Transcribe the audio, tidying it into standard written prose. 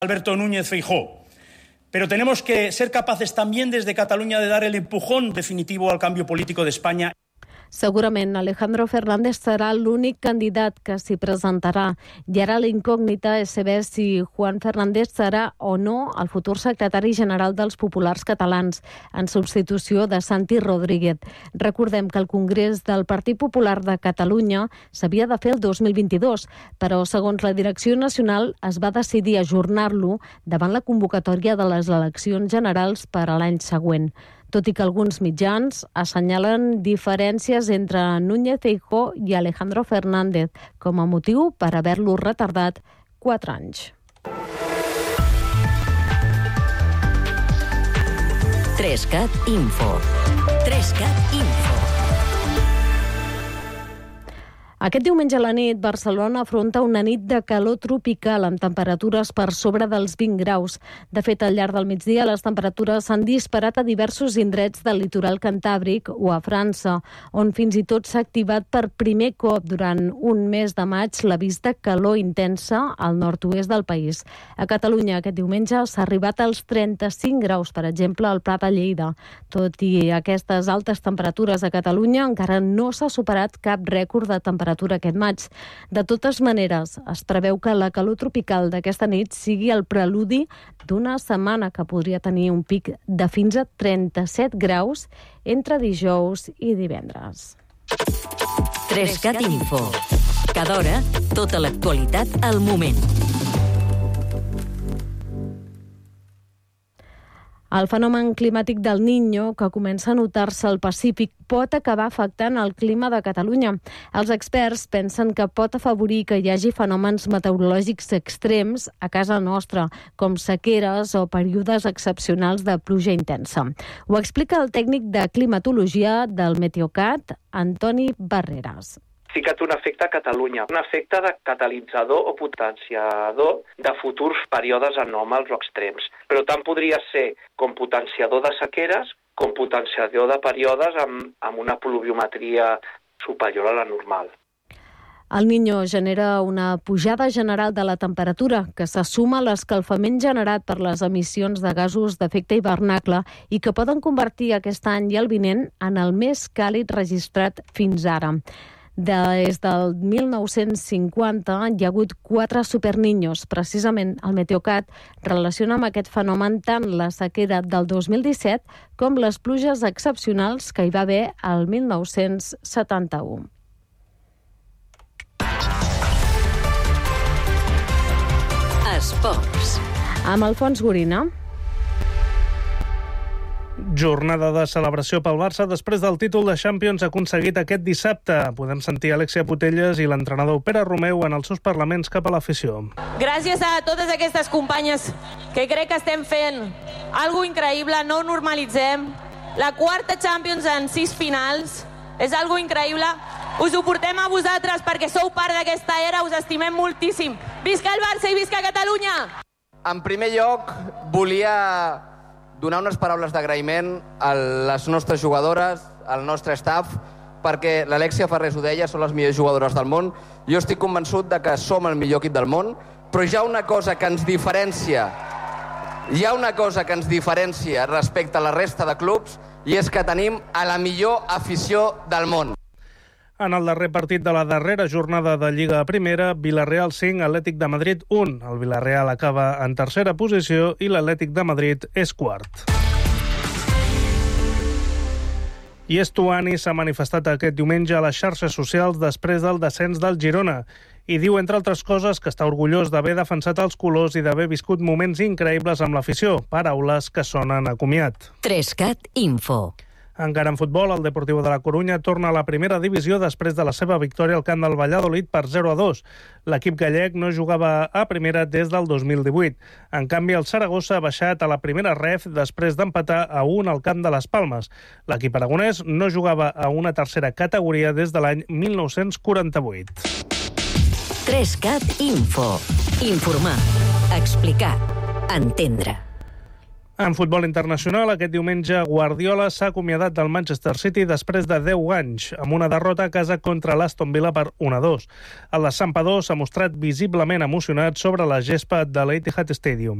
Alberto Núñez Feijóo. Pero tenemos que ser capaces también desde Cataluña de dar el empujón definitivo al cambio político de España. Segurament Alejandro Fernández serà l'únic candidat que s'hi presentarà. I ara la incògnita és saber si Juan Fernández serà o no el futur secretari general dels Populars Catalans, en substitució de Santi Rodríguez. Recordem que el Congrés del Partit Popular de Catalunya s'havia de fer el 2022, però segons la direcció nacional es va decidir ajornar-lo davant la convocatòria de les eleccions generals per a l'any següent. Tot i que alguns mitjans assenyalen diferències entre Núñez Feijóo i Alejandro Fernández com a motiu per haver-lo retardat 4 anys. 3CAT Info. 3CAT Info. Aquest diumenge a la nit, Barcelona afronta una nit de calor tropical amb temperatures per sobre dels 20 graus. De fet, al llarg del migdia, les temperatures s'han disparat a diversos indrets del litoral cantàbric o a França, on fins i tot s'ha activat per primer cop durant un mes de maig l'avís de calor intensa al nord-oest del país. A Catalunya, aquest diumenge, s'ha arribat als 35 graus, per exemple, al Pla de Lleida. Tot i aquestes altes temperatures a Catalunya, encara no s'ha superat cap rècord de temperatura aquest maig. De totes maneres, es preveu que la calor tropical d'aquesta nit sigui el preludi d'una setmana que podria tenir un pic de fins a 37 graus entre dijous i divendres. 3CAT Info. Cada hora, tota l'actualitat al moment. El fenomen climàtic del Niño, que comença a notar-se al Pacífic, pot acabar afectant el clima de Catalunya. Els experts pensen que pot afavorir que hi hagi fenòmens meteorològics extrems a casa nostra, com sequeres o períodes excepcionals de pluja intensa. Ho explica el tècnic de climatologia del Meteocat, Antoni Barreras. Sí que té un efecte a Catalunya, un efecte de catalitzador o potenciador de futurs períodes anòmals o extrems. Però tant podria ser com potenciador de sequeres, com potenciador de períodes amb una pluviometria superior a la normal. El Niño genera una pujada general de la temperatura que se suma a l'escalfament generat per les emissions de gasos d'efecte hivernacle i que poden convertir aquest any i el vinent en el més càlid registrat fins ara. Des del 1950 hi ha hagut 4 superniños. Precisament el Meteocat relaciona amb aquest fenomen tant la sequera del 2017 com les pluges excepcionals que hi va haver al 1971. Esports. Amb Alfons Gorina. Jornada de celebració pel Barça després del títol de Champions aconseguit aquest dissabte. Podem sentir Alexia Putellas i l'entrenador Pere Romeu en els seus parlaments cap a l'afició. Gràcies a totes aquestes companyes que crec que estem fent algo increïble, no ho normalitzem. La 4ª Champions en 6 finals és algo increïble. Us ho portem a vosaltres perquè sou part d'aquesta era, us estimem moltíssim. Visca el Barça i visca Catalunya! En primer lloc, volia donar unes paraules d'agraïment a les nostres jugadores, al nostre staff, perquè l'Alexia Farrés ho deia, són les millors jugadores del món. Jo estic convençut de que som el millor equip del món, però hi ha una cosa que ens diferencia, respecte a la resta de clubs, i és que tenim a la millor afició del món. En el darrer partit de la darrera jornada de Lliga Primera, Villarreal 5, Atlètic de Madrid 1. El Villarreal acaba en tercera posició i l'Atlètic de Madrid és quart. I Estuani s'ha manifestat aquest diumenge a les xarxes socials després del descens del Girona i diu, entre altres coses, que està orgullós d'haver defensat els colors i d'haver viscut moments increïbles amb l'afició, paraules que sonen a comiat. 3CAT Info. Encara en futbol, el Deportivo de la Corunya torna a la primera divisió després de la seva victòria al camp del Valladolid per 0-2. L'equip gallec no jugava a primera des del 2018. En canvi, el Saragossa ha baixat a la primera ref després d'empatar a 1 al camp de les Palmes. L'equip aragonès no jugava a una tercera categoria des de l'any 1948. 3CAT Info. Informar, explicar, entendre. En futbol internacional, aquest diumenge Guardiola s'ha acomiadat del Manchester City després de 10 anys, amb una derrota a casa contra l'Aston Villa per 1-2. El de Sampador s'ha mostrat visiblement emocionat sobre la gespa de l'Etihad Stadium.